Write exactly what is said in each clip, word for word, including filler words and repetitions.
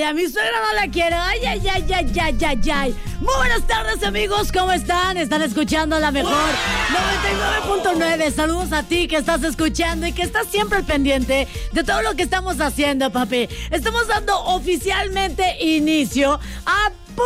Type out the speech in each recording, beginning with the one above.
a mi suegra no la quiero. Ay, ay, ay, ay, ay, ay, ay. Muy buenas tardes, amigos. ¿Cómo están? Están escuchando la mejor noventa y nueve punto nueve. Saludos a ti que estás escuchando y que estás siempre al pendiente de todo lo que estamos haciendo, papi. Estamos dando oficialmente inicio a Pura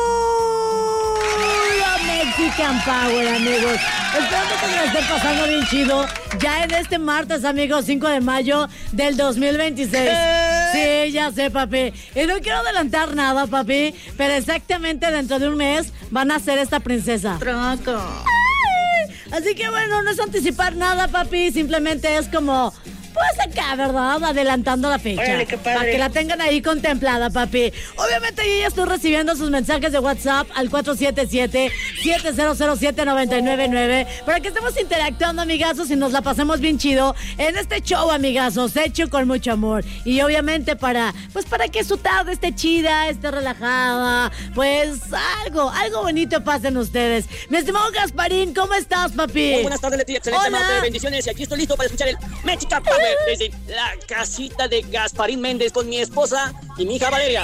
Mexican Power, amigos. Esperando que me la estén pasando bien chido. Ya en este martes, amigos, cinco de mayo del dos mil veintiséis. Sí, ya sé, papi. Y no quiero adelantar nada, papi, pero exactamente dentro de un mes van a ser esta princesa. Tronco. Ay, así que bueno, no es anticipar nada, papi. Simplemente es como... pues acá, ¿verdad? Adelantando la fecha. Órale, qué padre. Para que la tengan ahí contemplada, papi. Obviamente yo ya estoy recibiendo sus mensajes de WhatsApp al cuatro siete siete, siete cero cero siete, nueve nueve nueve para que estemos interactuando, amigazos, y nos la pasemos bien chido en este show, amigazos, hecho con mucho amor. Y obviamente para, pues para que su tarde esté chida, esté relajada, pues algo, algo bonito pasen ustedes. Mi estimado Gasparín, ¿cómo estás, papi? Muy buenas tardes, Leti. Excelente Hola. martes, bendiciones. Y aquí estoy listo para escuchar el Mexican Power desde la casita de Gasparín Méndez con mi esposa y mi hija Valeria.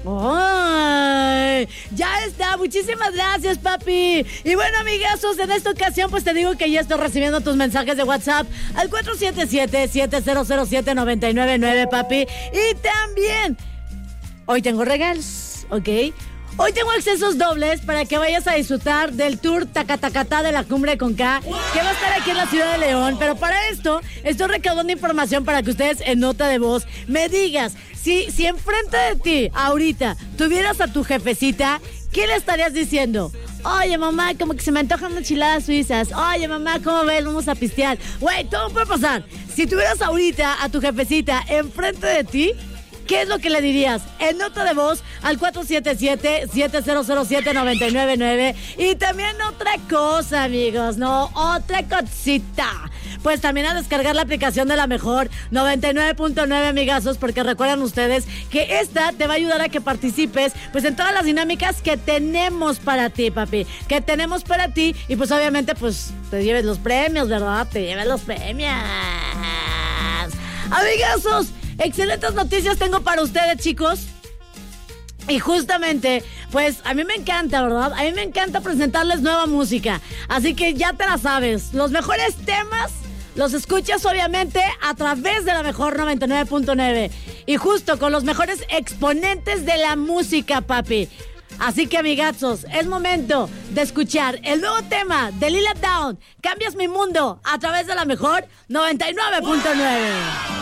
¡Ay! Ya está, muchísimas gracias, papi. Y bueno, amigazos, en esta ocasión pues te digo que ya estoy recibiendo tus mensajes de WhatsApp al cuatro siete siete, siete cero cero siete, nueve nueve nueve, papi. Y también, hoy tengo regalos, ¿ok? Hoy tengo accesos dobles para que vayas a disfrutar del tour Tacatacatá de la Cumbre con K, que va a estar aquí en la ciudad de León. Pero para esto, estoy recaudando información para que ustedes en nota de voz me digas, si, si enfrente de ti, ahorita, tuvieras a tu jefecita, ¿qué le estarías diciendo? Oye, mamá, como que se me antojan unas enchiladas suizas. Oye, mamá, ¿cómo ves? Vamos a pistear. Güey, todo puede pasar. Si tuvieras ahorita a tu jefecita enfrente de ti, ¿qué es lo que le dirías? En nota de voz al cuatro siete siete, siete cero cero siete, nueve nueve nueve. Y también otra cosa, amigos, ¿no? Otra cosita. Pues también a descargar la aplicación de la mejor noventa y nueve punto nueve, amigazos, porque recuerdan ustedes que esta te va a ayudar a que participes pues en todas las dinámicas que tenemos para ti, papi. Que tenemos para ti y pues obviamente pues te lleves los premios, ¿verdad? Te lleves los premios. Amigazos, excelentes noticias tengo para ustedes, chicos. Y justamente, pues a mí me encanta, ¿verdad? A mí me encanta presentarles nueva música. Así que ya te la sabes. Los mejores temas los escuchas obviamente a través de la mejor noventa y nueve punto nueve. Y justo con los mejores exponentes de la música, papi. Así que, amigazos, es momento de escuchar el nuevo tema de Lila Downs, Cambias mi mundo, a través de la mejor noventa y nueve punto nueve.